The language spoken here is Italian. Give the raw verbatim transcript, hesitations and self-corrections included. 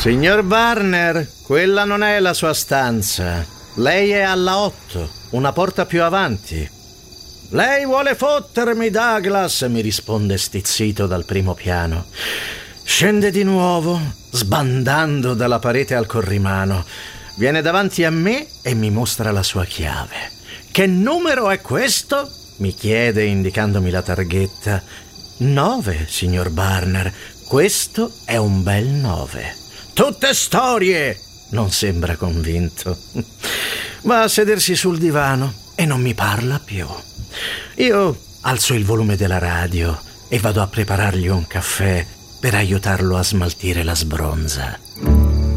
Signor Barner, quella non è la sua stanza. Lei è alla otto, una porta più avanti. Lei vuole fottermi, Douglas, mi risponde stizzito dal primo piano. Scende di nuovo, sbandando dalla parete al corrimano. Viene davanti a me e mi mostra la sua chiave. Che numero è questo? Mi chiede indicandomi la targhetta. Nove, signor Barner. Questo è un bel nove. Tutte storie! Non sembra convinto. Va a sedersi sul divano e non mi parla più. Io alzo il volume della radio e vado a preparargli un caffè per aiutarlo a smaltire la sbronza.